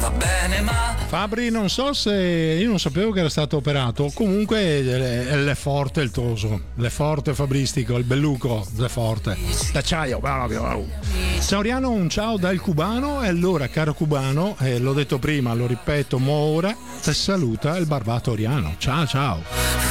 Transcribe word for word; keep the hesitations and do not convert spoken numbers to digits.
va bene ma Fabri, non so se io non sapevo che era stato operato, comunque è forte il toso, è forte fabristico, il belluco è forte, d'acciaio. Ciao Riano, un ciao dal cubano. E allora, caro cubano, eh, l'ho detto prima, lo ripeto mo ora, ti saluta il barbato Riano. Ciao ciao.